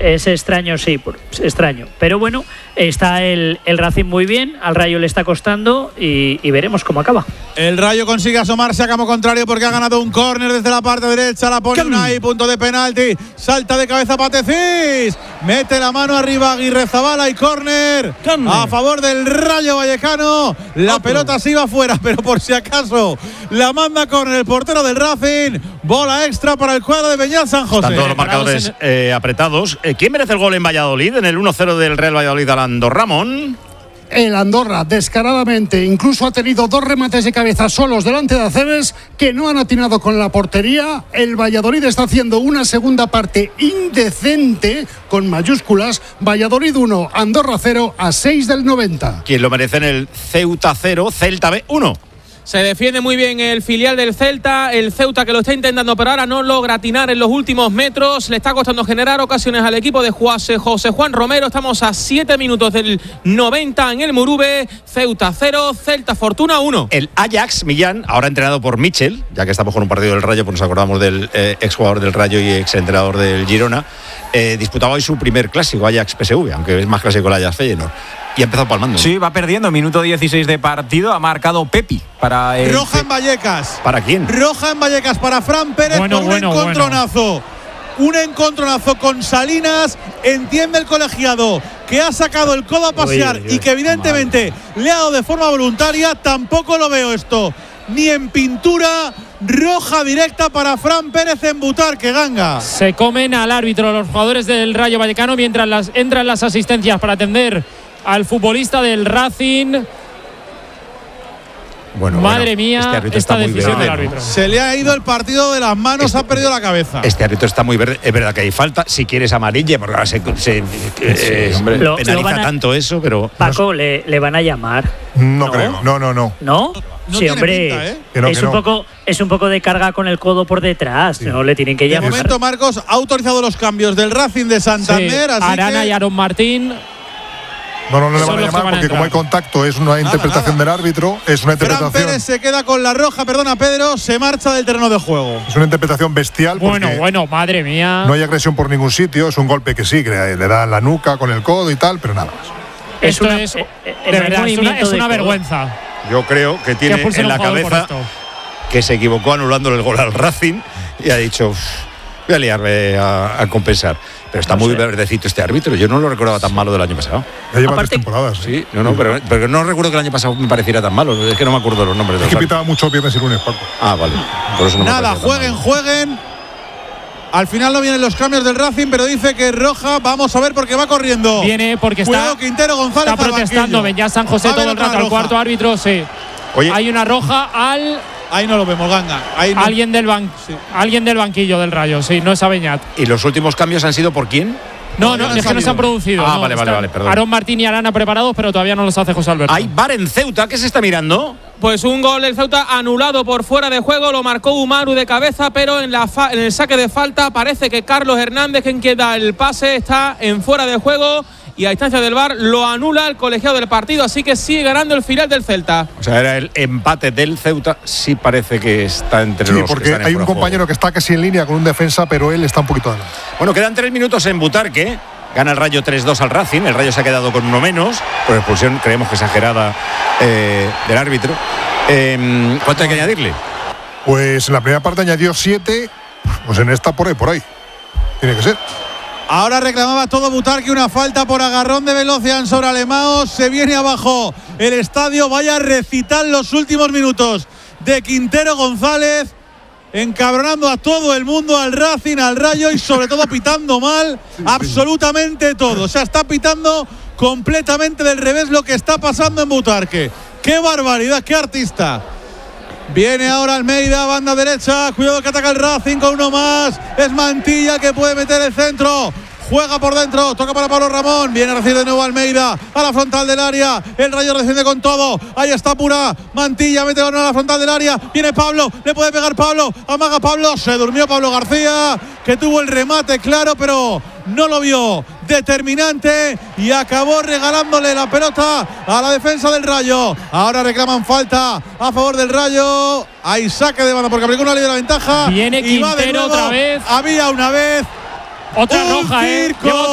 Es extraño, sí, extraño. Pero bueno, está el Racing muy bien, al Rayo le está costando y veremos cómo acaba. El Rayo consigue asomarse a campo contrario porque ha ganado un córner desde la parte derecha, la pone Unai, punto de penalti, salta de cabeza Patecís, mete la mano arriba Aguirrezabala y córner a favor del Rayo Vallecano. La pelota se iba fuera, pero por si acaso la manda con el portero del Racing. Bola extra para el cuadro de Beñat San José. Están todos los marcadores apretados. ¿Quién merece el gol en Valladolid? En el 1-0 del Real Valladolid al Andorra, Ramón. El Andorra, descaradamente, incluso ha tenido 2 remates de cabeza solos delante de Aceves que no han atinado con la portería. El Valladolid está haciendo una segunda parte indecente, con mayúsculas. Valladolid 1, Andorra 0 a 6 del 90. ¿Quién lo merece en el Ceuta 0, Celta B 1? Se defiende muy bien el filial del Celta, el Ceuta que lo está intentando, pero ahora no logra atinar en los últimos metros. Le está costando generar ocasiones al equipo de José Juan Romero. Estamos a 7 minutos del 90 en el Murube. Ceuta 0, Celta Fortuna 1. El Ajax Millán, ahora entrenado por Michel, ya que estamos con un partido del Rayo, pues nos acordamos del exjugador del Rayo y exentrenador del Girona, disputaba hoy su primer clásico, Ajax PSV, aunque es más clásico el Ajax Feyenoord. Y ha empezado palmando. Sí, va perdiendo. Minuto 16 de partido. Ha marcado Pepi para el... Roja en Vallecas. ¿Para quién? Roja en Vallecas para Fran Pérez por un encontronazo. Un encontronazo con Salinas. Entiende el colegiado que ha sacado el codo a pasear y que evidentemente le ha dado de forma voluntaria. Tampoco lo veo esto ni en pintura. Roja directa para Fran Pérez en Butarque, Ganga. Se comen al árbitro los jugadores del Rayo Vallecano mientras entran las asistencias para atender al futbolista del Racing. Madre mía, este esta decisión verde, del árbitro. Se le ha ido el partido de las manos, ha perdido la cabeza. Este árbitro está muy verde. Es verdad que hay falta. Si quieres amarilla, porque ahora se penaliza tanto eso, pero. Paco, ¿le van a llamar? No creo. No. ¿No? Sí, hombre. Pinta, es un poco de carga con el codo por detrás. Sí. No le tienen que llamar. De momento, Marcos ha autorizado los cambios del Racing de Santander. Sí, así Arana y Aaron Martín. No le van a llamar porque como hay contacto es una interpretación del árbitro, es una interpretación. Fran Pérez se queda con la roja, perdona Pedro, se marcha del terreno de juego. Es una interpretación bestial. Bueno, madre mía. No hay agresión por ningún sitio, es un golpe que sí, que le da en la nuca con el codo y tal, pero nada más. Esto es una vergüenza. Yo creo que tiene en la cabeza que se equivocó anulándole el gol al Racing y ha dicho, voy a liarme a compensar. Pero está muy verdecito este árbitro. Yo no lo recordaba tan malo del año pasado. Ya lleva 3 temporadas. Sí, pero no recuerdo que el año pasado me pareciera tan malo. Es que no me acuerdo los nombres. Es que pitaba mucho viernes y lunes, Paco. Ah, vale. Por eso no nada, jueguen. Al final no vienen los cambios del Racing, pero dice que es roja. Vamos a ver porque va corriendo. Viene porque Cuidado, Quintero González está protestando Beñat San José todo el rato al cuarto árbitro. Sí. Oye, hay una roja al... Ahí no lo vemos, Ganga. Ahí no. Alguien del banquillo del Rayo, sí, no es a Beñat. ¿Y los últimos cambios han sido por quién? No, es que no se han producido. Vale, perdón. Aaron Martín y Arana preparados, pero todavía no los hace José Alberto. Hay VAR en Ceuta, ¿qué se está mirando? Pues un gol del Ceuta anulado por fuera de juego, lo marcó Umaru de cabeza, pero en el saque de falta parece que Carlos Hernández, quien da el pase, está en fuera de juego y a distancia del VAR lo anula el colegiado del partido, así que sigue ganando el filial del Celta. O sea, era el empate del Ceuta, sí parece que está entre los que porque están en hay un compañero que está casi en línea con un defensa, pero él está un poquito adelante. Bueno, quedan 3 minutos en Butarque. Gana el Rayo 3-2 al Racing. El Rayo se ha quedado con uno menos por expulsión, creemos que exagerada del árbitro. ¿Cuánto hay que añadirle? Pues en la primera parte añadió 7. Pues en esta por ahí. Tiene que ser. Ahora reclamaba todo Butarque una falta por agarrón de Velocian sobre Alemão. Se viene abajo el estadio. Vaya a recitar los últimos minutos de Quintero González. Encabronando a todo el mundo, al Racing, al Rayo y sobre todo pitando mal absolutamente todo. O sea, está pitando completamente del revés lo que está pasando en Butarque. ¡Qué barbaridad! ¡Qué artista! Viene ahora Almeida, banda derecha. Cuidado que ataca el Racing con uno más. Es Mantilla que puede meter el centro. Juega por dentro, toca para Pablo Ramón. Viene a recibir de nuevo Almeida a la frontal del área. El Rayo defiende con todo. Ahí está Pura. Mantilla mete a la frontal del área. Viene Pablo, le puede pegar Pablo. Amaga Pablo. Se durmió Pablo García, que tuvo el remate claro, pero no lo vio determinante y acabó regalándole la pelota a la defensa del Rayo. Ahora reclaman falta a favor del Rayo. Hay saque de banda porque aplicó una ley de la ventaja. Viene Quintero otra vez. Había una vez. Otra roja,